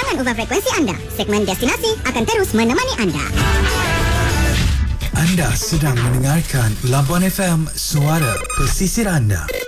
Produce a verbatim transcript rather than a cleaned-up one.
Jangan ubah frekuensi anda. Segmen Destinasi akan terus menemani anda. Anda sedang mendengarkan Labuan F M, suara pesisir anda.